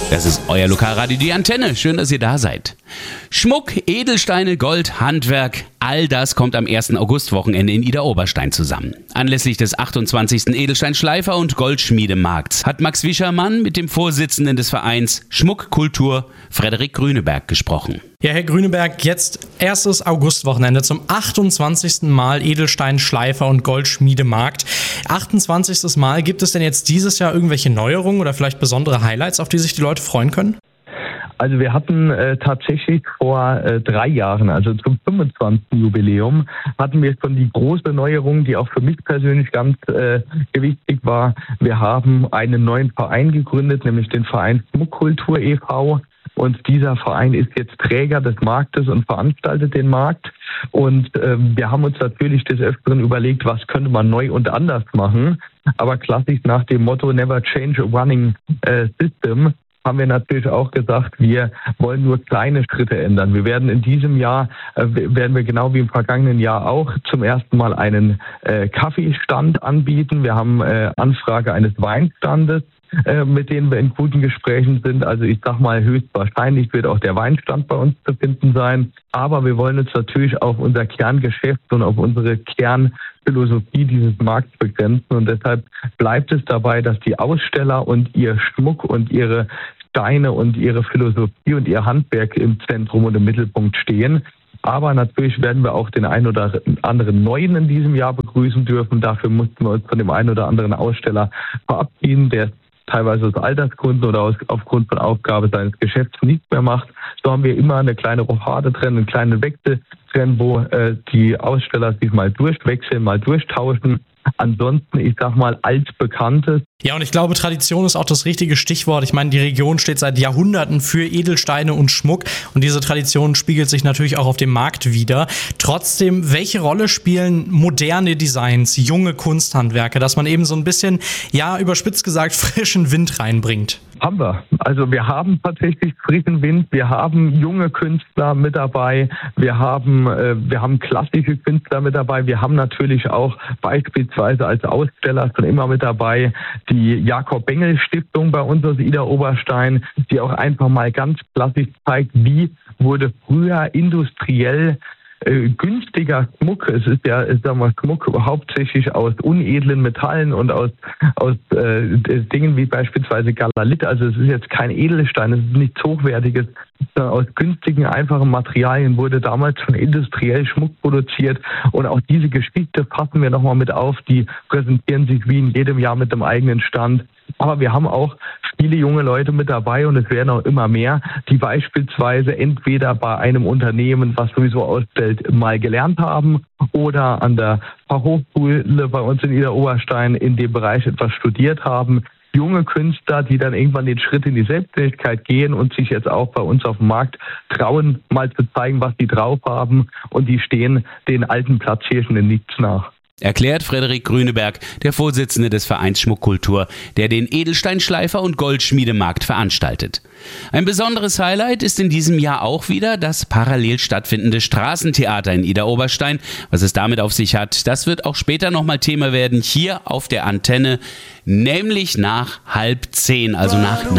Das ist euer Lokalradio, die Antenne. Schön, dass ihr da seid. Schmuck, Edelsteine, Gold, Handwerk, all das kommt am 1. August-Wochenende in Idar-Oberstein zusammen. Anlässlich des 28. Edelsteinschleifer- und Goldschmiedemarkts hat Max Wischermann mit dem Vorsitzenden des Vereins Schmuckkultur, Frederik Grüneberg, gesprochen. Ja, Herr Grüneberg, jetzt 1. August-Wochenende zum 28. Mal Edelsteinschleifer- und Goldschmiedemarkt. 28. Mal, gibt es denn jetzt dieses Jahr irgendwelche Neuerungen oder vielleicht besondere Highlights, auf die sich die Leute freuen können? Also wir hatten tatsächlich vor 3 Jahren, also zum 25. Jubiläum, hatten wir schon die große Neuerung, die auch für mich persönlich ganz gewichtig war. Wir haben einen neuen Verein gegründet, nämlich den Verein Schmuckkultur e.V. Und dieser Verein ist jetzt Träger des Marktes und veranstaltet den Markt. Und wir haben uns natürlich des Öfteren überlegt, was könnte man neu und anders machen. Aber klassisch nach dem Motto Never Change a Running System haben wir natürlich auch gesagt, wir wollen nur kleine Schritte ändern. Wir werden in diesem Jahr, werden wir genau wie im vergangenen Jahr auch zum ersten Mal einen Kaffeestand anbieten. Wir haben Anfrage eines Weinstandes, mit denen wir in guten Gesprächen sind. Also ich sag mal, höchstwahrscheinlich wird auch der Weinstand bei uns zu finden sein. Aber wir wollen uns natürlich auf unser Kerngeschäft und auf unsere Kernphilosophie dieses Markts begrenzen. Und deshalb bleibt es dabei, dass die Aussteller und ihr Schmuck und ihre Steine und ihre Philosophie und ihr Handwerk im Zentrum und im Mittelpunkt stehen. Aber natürlich werden wir auch den einen oder anderen Neuen in diesem Jahr begrüßen dürfen. Dafür mussten wir uns von dem einen oder anderen Aussteller verabschieden, der teilweise aus Altersgründen oder aufgrund von Aufgabe seines Geschäfts nicht mehr macht. So haben wir immer eine kleine Rochade drin, einen kleinen Wechsel drin, wo die Aussteller sich mal durchwechseln, mal durchtauschen. Ansonsten, ich sag mal, altbekanntes. Ja, und ich glaube, Tradition ist auch das richtige Stichwort. Ich meine, die Region steht seit Jahrhunderten für Edelsteine und Schmuck und diese Tradition spiegelt sich natürlich auch auf dem Markt wider. Trotzdem, welche Rolle spielen moderne Designs, junge Kunsthandwerke, dass man eben so ein bisschen, ja, überspitzt gesagt, frischen Wind reinbringt? Haben wir. Also wir haben tatsächlich frischen Wind, wir haben junge Künstler mit dabei, wir haben klassische Künstler mit dabei, wir haben natürlich auch beispielsweise als Aussteller schon immer mit dabei die Jakob-Bengel-Stiftung bei uns aus Idar-Oberstein, die auch einfach mal ganz klassisch zeigt, wie wurde früher industriell günstiger Schmuck. Es ist ja, sagen wir, Schmuck hauptsächlich aus unedlen Metallen und aus Dingen wie beispielsweise Galalit. Also es ist jetzt kein Edelstein, es ist nichts Hochwertiges, sondern aus günstigen, einfachen Materialien wurde damals schon industriell Schmuck produziert. Und auch diese Geschichte fassen wir nochmal mit auf. Die präsentieren sich wie in jedem Jahr mit einem eigenen Stand. Aber wir haben auch viele junge Leute mit dabei und es werden auch immer mehr, die beispielsweise entweder bei einem Unternehmen, was sowieso ausstellt, mal gelernt haben oder an der Fachhochschule bei uns in Idar-Oberstein in dem Bereich etwas studiert haben. Junge Künstler, die dann irgendwann den Schritt in die Selbstständigkeit gehen und sich jetzt auch bei uns auf dem Markt trauen, mal zu zeigen, was die drauf haben. Und die stehen den alten Platzhirschen in nichts nach. Erklärt Frederik Grüneberg, der Vorsitzende des Vereins Schmuckkultur, der den Edelsteinschleifer- und Goldschmiedemarkt veranstaltet. Ein besonderes Highlight ist in diesem Jahr auch wieder das parallel stattfindende Straßentheater in Idar-Oberstein. Was es damit auf sich hat, das wird auch später nochmal Thema werden, hier auf der Antenne, nämlich nach 9:30, also nach